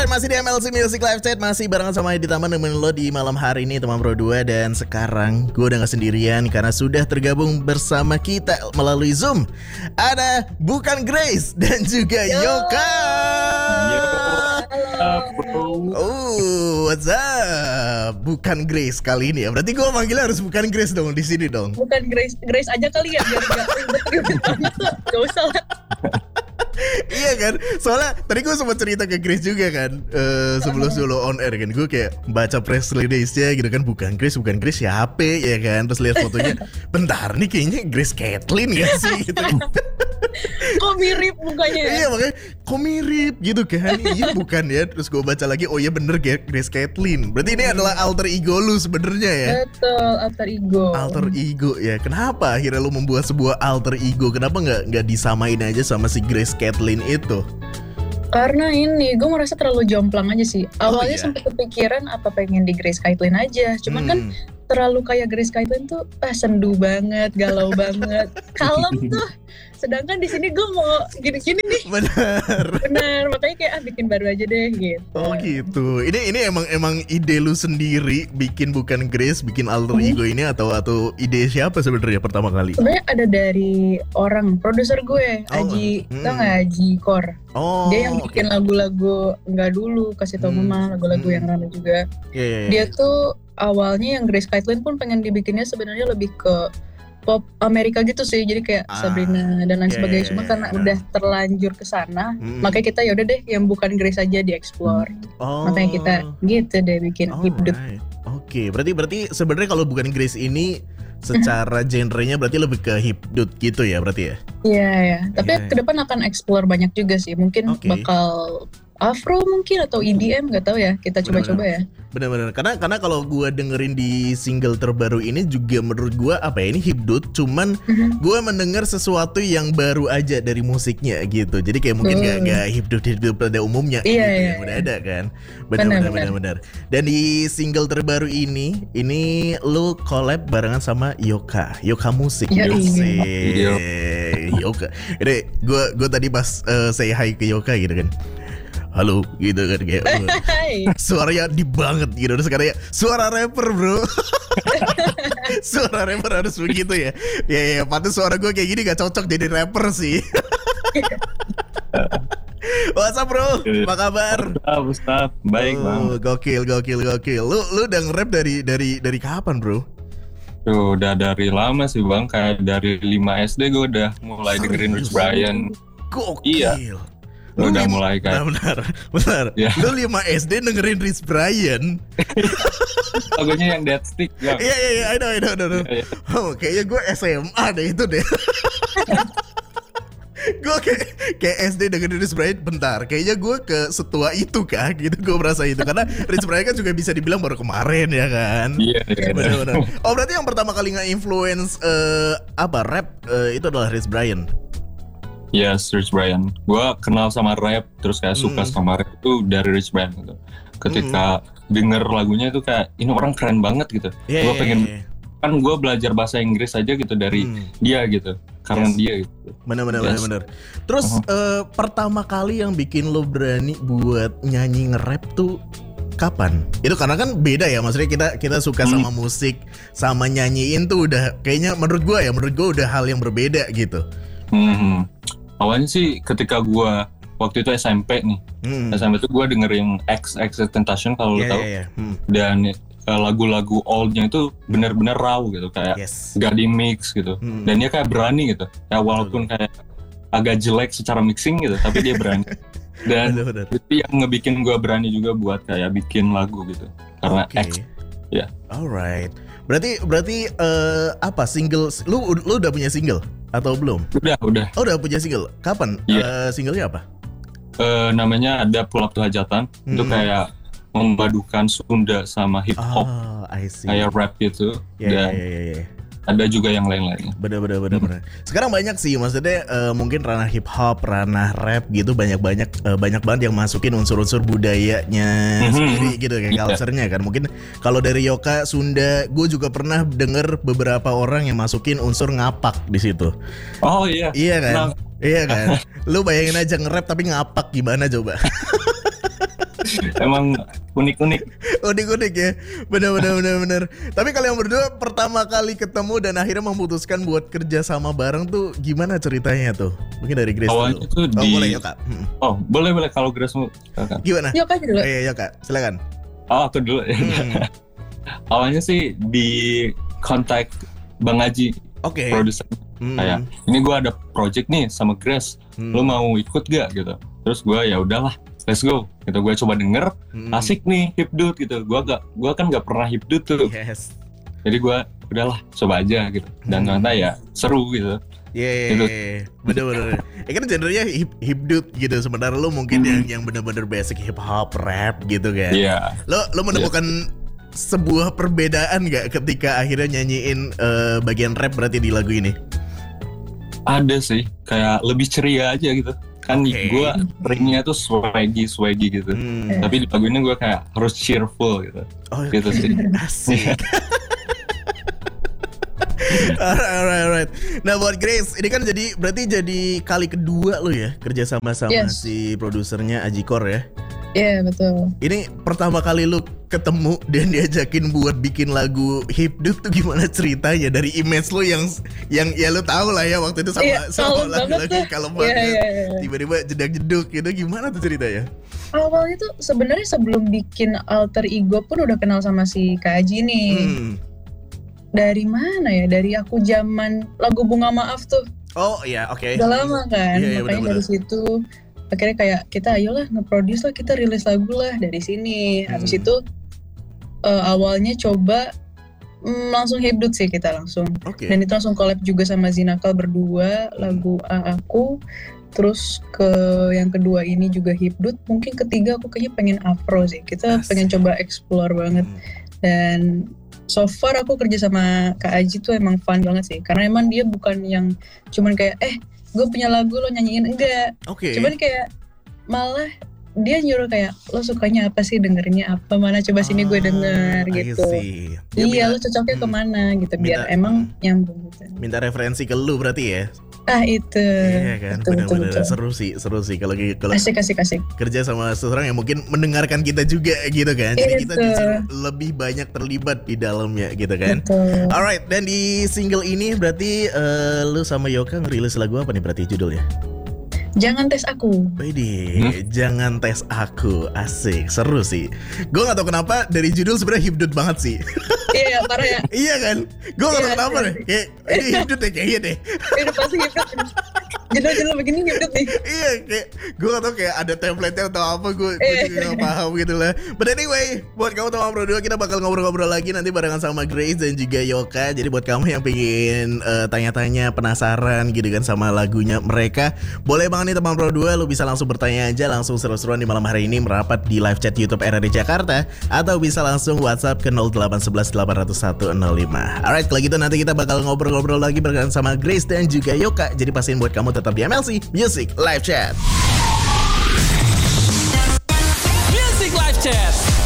Alright, masih di MLC Music Live Chat. Masih barengan sama Edi Taman nemenin lo di malam hari ini, teman Bro 2. Dan sekarang gue udah gak sendirian karena sudah tergabung bersama kita melalui Zoom. Ada Bukan Grace dan juga Yoka. Oh, what's up? Bukan Grace kali ini ya. Berarti gue manggilnya harus Bukan Grace dong di sini dong. Bukan Grace aja kali ya, biar gak ribet-ribet banget tuh. Gak usah lah. Iya kan, soalnya tadi gue sempat cerita ke Grace juga kan, sebelum on air kan, gue kayak baca press release-nya gitu kan, bukan Grace siapa ya kan, terus lihat fotonya, bentar nih kayaknya Grace Kathleen gak sih gitu. Kok mirip mukanya ya? Iya makanya, kok mirip gitu kan, iya bukan ya, terus gue baca lagi, oh iya bener Grace Kathleen, berarti ini adalah alter ego lu sebenarnya ya. Betul, alter ego. Alter ego ya, kenapa akhirnya lu membuat sebuah alter ego, kenapa nggak disamain aja sama si Grace Kathleen itu? Karena ini, gue merasa terlalu jomplang aja sih. Awalnya iya? Sampai kepikiran apa pengen di Grace Kathleen aja. Cuman kan terlalu kayak Grace Kathleen tuh sendu banget, galau banget, kalem tuh. Sedangkan di sini gue mau gini-gini nih. Benar, makanya kayak bikin baru aja deh gitu. Oh gitu. Ini emang ide lu sendiri bikin Bukan Grace, bikin alter ego ini atau ide siapa sebenarnya pertama kali? Sebenarnya ada dari orang produser gue, Aji, tau nggak Aji Kor? Oh, dia yang bikin lagu-lagu enggak dulu, kasih tau mama lagu-lagu yang rame juga. Dia tuh awalnya yang Grace Kathleen pun pengen dibikinnya sebenarnya lebih ke pop Amerika gitu sih, jadi kayak Sabrina dan lain sebagainya. Cuma karena udah terlanjur ke sana, makanya kita yaudah deh yang Bukan Grace aja dieksplor. Makanya kita gitu deh bikin hipdut. Oke, berarti sebenarnya kalau Bukan Grace ini secara genrenya berarti lebih ke hipdut gitu ya berarti ya? Iya ya. Tapi ke depan akan explore banyak juga sih. Mungkin bakal Afro mungkin atau EDM, nggak tahu ya. Kita coba-coba ya. Benar-benar. Karena kalau gue dengerin di single terbaru ini juga menurut gue ini hipdut. Cuman gue mendengar sesuatu yang baru aja dari musiknya gitu. Jadi kayak mungkin nggak hipdut pada umumnya gitu yang udah ada kan. Benar. Dan di single terbaru ini lu collab barengan sama Yoka Musik. Yoka. Ini gue tadi pas say hi ke Yoka gitu kan. Halo gitu kan kayak suaranya di banget gitu. Terus kayak suara rapper bro. Suara rapper harus begitu ya. Ya pantas suara gue kayak gini gak cocok jadi rapper sih. What's up bro? Apa kabar? Ustaz, baik bang. Gokil. Lu udah nge-rap dari kapan bro? Tuh, udah dari lama sih bang. Kayak dari 5 SD gue udah mulai dengerin Rich Brian. Gokil. Iya. Udah mulai kayak Bentar ya. Lu 5 SD dengerin Rich Brian. Lagunya yang Dead Stick bang. Iya I know. Oh kayaknya gue SMA deh itu deh. Gue kayak SD dengerin Rich Brian. Bentar, kayaknya gue ke setua itu kah gitu. Gue merasa itu karena Rich Brian kan juga bisa dibilang baru kemarin ya kan. Iya benar. Oh berarti yang pertama kali nge-influence rap itu adalah Rich Brian. Yes, Rich Brian. Gue kenal sama rap, terus kayak suka sama rap itu dari Rich Brian gitu. Ketika denger lagunya itu kayak, ini orang keren banget gitu. Gue pengen, kan gue belajar bahasa Inggris aja gitu dari dia gitu. Karena dia gitu. Bener. Terus pertama kali yang bikin lo berani buat nyanyi nge-rap tuh kapan? Itu karena kan beda ya, maksudnya kita suka sama musik, sama nyanyiin tuh udah kayaknya menurut gue udah hal yang berbeda gitu. Awalnya sih ketika gue waktu itu SMP nih, SMP tuh gue dengerin XXXTentacion kalau lo tahu, dan lagu-lagu oldnya itu benar-benar raw gitu, kayak gak di mix gitu, dan dia kayak berani gitu, ya walaupun kayak agak jelek secara mixing gitu, tapi dia berani. Dan itu yang ngebikin gue berani juga buat kayak bikin lagu gitu, karena X. Ya. Alright. Berarti apa single? Lu udah punya single atau belum? Udah. Oh, udah punya single. Kapan? Singlenya apa? Namanya ada Pulap Tuh Hajatan. Itu kayak memadukan Sunda sama hip hop. Kayak rap gitu. Dan ada juga yang lain-lainnya. Bener. Sekarang banyak sih, maksudnya mungkin ranah hip hop, ranah rap gitu banyak banget yang masukin unsur-unsur budayanya sendiri gitu kayak culture-nya kan. Mungkin kalau dari Yoka Sunda, gue juga pernah denger beberapa orang yang masukin unsur ngapak di situ. Oh iya. Iya kan? Lu bayangin aja nge-rap tapi ngapak gimana coba? Emang unik-unik ya. Benar. Tapi kalian berdua pertama kali ketemu dan akhirnya memutuskan buat kerja sama bareng tuh gimana ceritanya tuh? Mungkin dari Grace awalnya dulu. Tuh boleh Yoka. Boleh kalau Grace mau. Gimana? Yoka dulu. Iya Yoka, silakan. Aku dulu. Awalnya sih di kontak Bang Aji, produser. Kayak ini gue ada project nih sama Grace, lo mau ikut gak gitu? Terus gue ya udahlah, let's go. Gitu gue coba denger, asik nih Hipdut gitu. Gue kan nggak pernah Hipdut tuh. Yes. Jadi gue udahlah coba aja gitu. Dan ternyata ya seru gitu. Gitu. Bener. Kan genrenya hipdut gitu. Sementara lo mungkin yang bener-bener basic hip hop, rap gitu kan. Iya. Lo menemukan sebuah perbedaan gak ketika akhirnya nyanyiin bagian rap berarti di lagu ini? Ada sih, kayak lebih ceria aja gitu. Kan gue ringnya tuh swaggy gitu. Tapi di lagu ini gue kayak harus cheerful gitu. Gitu sih. Asik. Alright. Nah buat Grace, ini kan berarti jadi kali kedua lo ya kerja sama si produsernya Ajikor ya? Iya betul. Ini pertama kali lu ketemu dan diajakin buat bikin lagu Hipdut tuh gimana ceritanya dari image lu yang ya lu tahu lah ya waktu itu sama lagu-lagu kalem banget. Tiba-tiba jedak-jeduk gitu, gimana tuh ceritanya? Awalnya tuh sebenarnya sebelum bikin alter ego pun udah kenal sama si Kak Aji nih. Dari mana ya? Dari aku zaman lagu Bunga Maaf tuh. Oh iya, oke. Udah lama kan, makanya bener. dari situ akhirnya kayak kita ayolah nge-produce lah, kita rilis lagu lah dari sini. Habis itu awalnya coba langsung Hipdut sih kita langsung. Dan itu langsung collab juga sama Zinakal berdua, lagu Aku. Terus ke yang kedua ini juga Hipdut. Mungkin ketiga aku kayaknya pengen Afro sih. Kita pengen coba explore banget. Dan so far aku kerja sama Kak Aji tuh emang fun banget sih. Karena emang dia bukan yang cuman kayak gue punya lagu lo nyanyiin, enggak. Cuman kayak malah dia nyuruh kayak lo sukanya apa sih, dengerinnya apa, mana coba sini gue denger gitu. Iya lo cocoknya kemana gitu biar emang nyambung gitu. Minta referensi ke lu berarti ya? Itu. Iya kan, benar-benar seru sih kalau asik. Kerja sama seseorang yang mungkin mendengarkan kita juga gitu kan. Jadi kita justru lebih banyak terlibat di dalamnya gitu kan. Alright, dan di single ini berarti lu sama Yoka ngerilis lagu apa nih berarti judulnya? Jangan Tes Aku. Jangan Tes Aku. Asik, seru sih. Gue gak tau kenapa dari judul sebenarnya hipdut banget sih. Iya parah ya. Iya kan, gue gak tau kenapa deh. Kayak ini hipdut deh kayaknya deh. Udah pasti hipdut. Judul begini hipdut nih. Iya, kayak gue gak tau kayak ada template-nya atau apa. Gue juga gak paham gitu lah. But anyway, buat kamu teman berdua, kita bakal ngobrol-ngobrol lagi nanti barengan sama Grace dan juga Yoka. Jadi buat kamu yang pengen tanya-tanya, penasaran gitu kan sama lagunya mereka, boleh banget nih teman berdua, lu bisa langsung bertanya aja, langsung seru-seruan di malam hari ini merapat di live chat YouTube RRI Jakarta, atau bisa langsung WhatsApp ke 0811 801 05. Alright, kalau gitu nanti kita bakal ngobrol-ngobrol lagi barengan sama Grace dan juga Yoka. Jadi pastiin buat kamu tetap di MLC Music Live Chat.